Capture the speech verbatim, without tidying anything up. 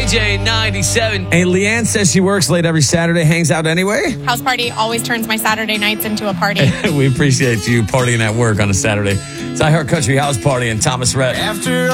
K J ninety-seven. Hey, Leanne says she works late every Saturday, hangs out anyway. House party always turns my Saturday nights into a party. We appreciate you partying at work on a Saturday. It's iHeart Country House Party and Thomas Rhett. After